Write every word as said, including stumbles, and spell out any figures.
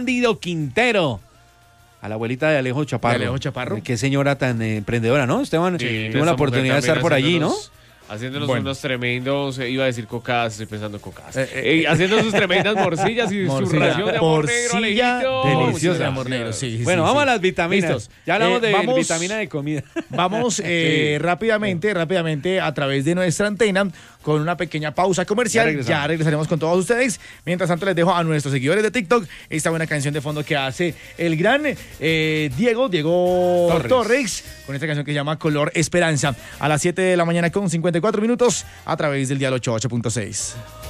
Cándido Quintero. A la abuelita de Alejo Chaparro. De Alejo Chaparro. Qué señora tan eh, emprendedora, ¿no? Esteban Sí, tuvo la oportunidad de estar por allí, ¿no? Haciéndonos Bueno. unos tremendos, eh, iba a decir cocadas, estoy pensando cocadas. Eh, eh, Eh, haciendo sus tremendas morcillas y su Morcilla. ración de amor negro, Morcilla Alejito. deliciosa. Amor negro, sí, sí, Bueno, sí, vamos sí. a las vitaminas. Listos. Ya hablamos Eh, de vamos- vitamina de comida. Vamos eh, Sí. rápidamente, rápidamente a través de nuestra antena con una pequeña pausa comercial. Ya Ya, regresamos. regresaremos con todos ustedes. Mientras tanto, les dejo a nuestros seguidores de TikTok esta buena canción de fondo que hace el gran eh, Diego, Diego Torres. Torres, con esta canción que se llama Color Esperanza. A las siete de la mañana con cincuenta y cuatro minutos a través del dial ochenta y ocho punto seis.